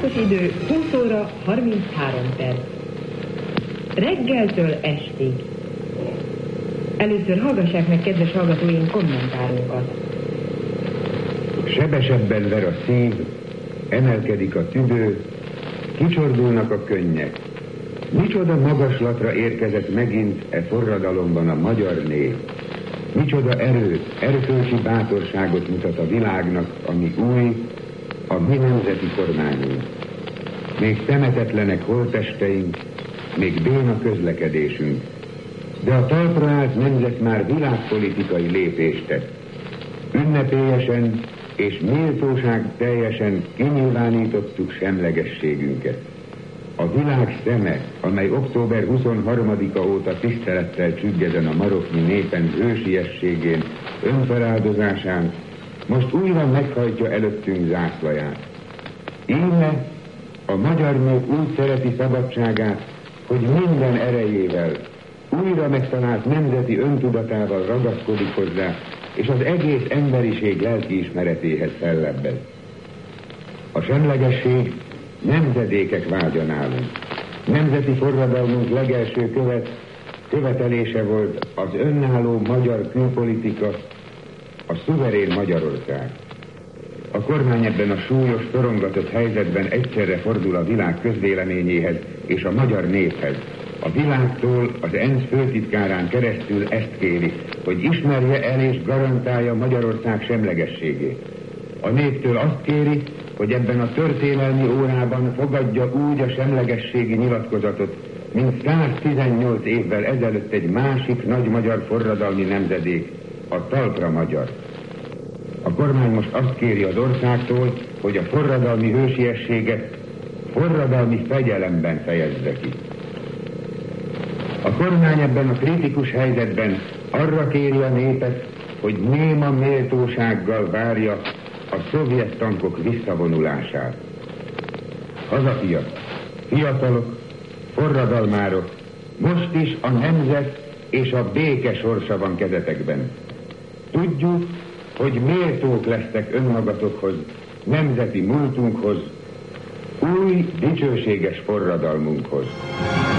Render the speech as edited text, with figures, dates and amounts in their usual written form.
Pontos idő 20 óra 33 perc. Reggeltől estig. Először hallgassák meg, kedves hallgatóink, kommentárunkat. Sebesebben ver a szív, emelkedik a tüdő, kicsordulnak a könnyek. Micsoda magaslatra érkezett megint e forradalomban a magyar nép. Micsoda erőt, erkölcsi bátorságot mutat a világnak, ami új, a mi nemzeti kormányunk. Még temetetlenek holttesteink, még béna közlekedésünk, de a talpra állt nemzet már világpolitikai lépést tett. Ünnepélyesen és méltóság teljesen kinyilvánítottuk semlegességünket. A világ szeme, amely október 23-a óta tisztelettel csüggeden a maroknyi népen hősiességén, önfeláldozásán, most újra meghajtja előttünk zászlaját. Íme a magyar nép úgy szereti szabadságát, hogy minden erejével, újra megtalált nemzeti öntudatával ragaszkodik hozzá, és az egész emberiség lelkiismeretéhez fellebbez. A semlegesség nemzedékek vágya nálunk. Nemzeti forradalmunk legelső követelése volt az önálló magyar külpolitika, a szuverén Magyarország. A kormány ebben a súlyos, szorongatott helyzetben egyszerre fordul a világ közvéleményéhez és a magyar néphez. A világtól az ENSZ főtitkárán keresztül ezt kéri, hogy ismerje el és garantálja Magyarország semlegességét. A néptől azt kéri, hogy ebben a történelmi órában fogadja úgy a semlegességi nyilatkozatot, mint 118 évvel ezelőtt egy másik nagy magyar forradalmi nemzedék, a talpra magyar. A kormány most azt kéri az országtól, hogy a forradalmi hősiességet forradalmi fegyelemben fejezze ki. A kormány ebben a kritikus helyzetben arra kéri a népet, hogy néma méltósággal várja a szovjet tankok visszavonulását. Hazafiak, fiatalok, forradalmárok, most is a nemzet és a béke sorsa van kezetekben. Tudjuk, hogy méltók lesztek önmagatokhoz, nemzeti múltunkhoz, új, dicsőséges forradalmunkhoz.